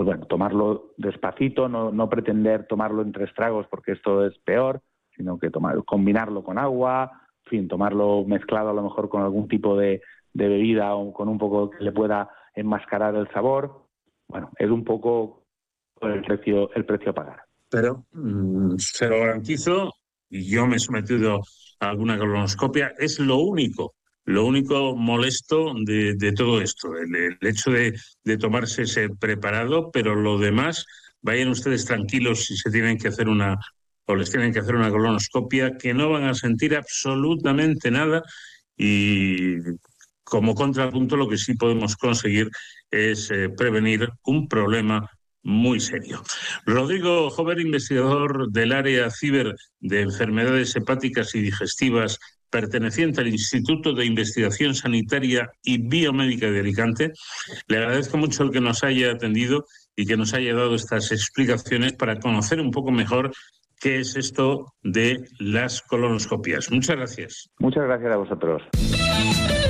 bueno, tomarlo despacito, no pretender tomarlo en 3 tragos porque esto es peor, sino que combinarlo con agua, en fin, tomarlo mezclado a lo mejor con algún tipo de bebida o con un poco que le pueda enmascarar el sabor. Bueno, es un poco el precio a pagar. Pero se lo garantizo, y yo me he sometido a alguna colonoscopia, es lo único molesto de todo esto, el hecho de tomarse ese preparado, pero lo demás, vayan ustedes tranquilos si se tienen que hacer o les tienen que hacer una colonoscopia, que no van a sentir absolutamente nada, y como contrapunto lo que sí podemos conseguir es prevenir un problema muy serio. Rodrigo Jover, investigador del área ciber de enfermedades hepáticas y digestivas, perteneciente al Instituto de Investigación Sanitaria y Biomédica de Alicante. Le agradezco mucho el que nos haya atendido y que nos haya dado estas explicaciones para conocer un poco mejor qué es esto de las colonoscopias. Muchas gracias. Muchas gracias a vosotros.